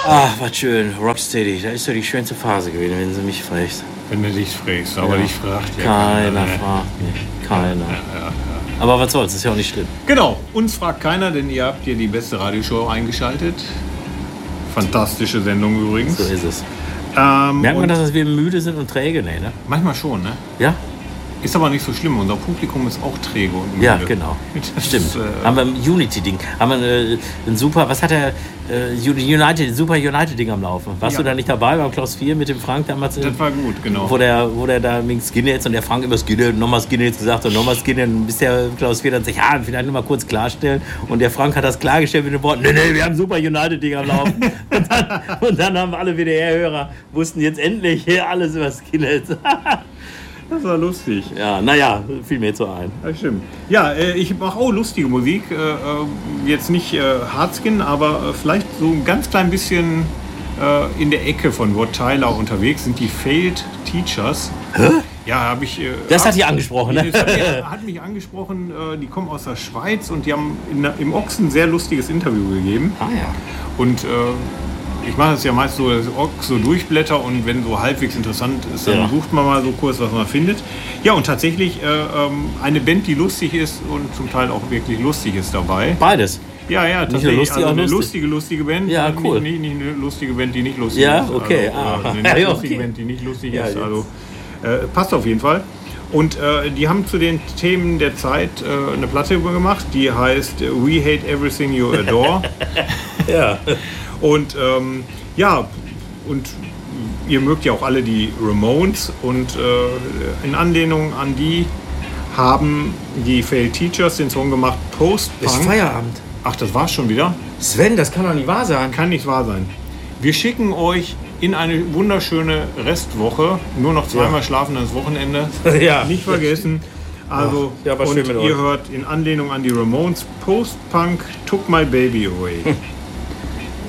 Ach, was schön. Rocksteady, da ist doch die schönste Phase gewesen, wenn sie mich fragst. Wenn du dich fragst, aber dich fragt ja keiner. Fragt mich. Keiner. Ja. Aber was soll's, ist ja auch nicht schlimm. Genau, uns fragt keiner, denn ihr habt hier die beste Radioshow eingeschaltet. Fantastische Sendung übrigens. So ist es. Merkt man, dass wir müde sind und träge? Nee, ne? Manchmal schon, ne? Ja? Ist aber nicht so schlimm. Unser Publikum ist auch träge und müde. Ja, genau. Stimmt. Haben wir ein Unity-Ding. Haben wir ein super, was hat der Super United-Ding am Laufen? Warst du da nicht dabei beim Klaus 4 mit dem Frank damals? Das war gut, genau. Wo der da wegen Skinheads und der Frank über Skinheads, nochmal Skinheads gesagt und nochmal Skinheads, bis der Klaus 4 dann sagt, ja, vielleicht nochmal kurz klarstellen. Und der Frank hat das klargestellt mit dem Wort, nee, wir haben Super United-Ding am Laufen. und dann haben alle WDR-Hörer, wussten jetzt endlich hier alles über Skinheads. Das war lustig. Ja, naja, fiel mir jetzt so ein. Das stimmt. Ja, ich mache auch lustige Musik. Jetzt nicht Hardskin, aber vielleicht so ein ganz klein bisschen in der Ecke von Rod Tyler unterwegs sind die Failed Teachers. Hä? Ja, habe ich. Das hat die angesprochen, ne? Hat mich angesprochen. Die kommen aus der Schweiz und die haben im Ochs ein sehr lustiges Interview gegeben. Ah ja. Und ich mache das ja meist so, dass ich so durchblätter und wenn so halbwegs interessant ist, dann sucht man mal so kurz, was man findet. Ja, und tatsächlich eine Band, die lustig ist und zum Teil auch wirklich lustig ist dabei. Beides? Ja, tatsächlich. Nicht nur lustig, also auch eine lustig. lustige Band. Ja, cool. Nicht eine lustige Band, die nicht lustig ist. Ja, okay. Also, eine nicht lustige Band, die nicht lustig ist. Also passt auf jeden Fall. Und die haben zu den Themen der Zeit eine Platte gemacht, die heißt We Hate Everything You Adore. Ja. Und und ihr mögt ja auch alle die Ramones und in Anlehnung an die haben die Failed Teachers den Song gemacht, Post-Punk. Ist Feierabend. Ach, das war's schon wieder? Sven, das kann doch nicht wahr sein. Kann nicht wahr sein. Wir schicken euch in eine wunderschöne Restwoche, nur noch zweimal schlafen das Wochenende. Ja. Nicht vergessen. Also, war und schön mit ihr euch. hört in Anlehnung an die Ramones Post-Punk Took My Baby Away.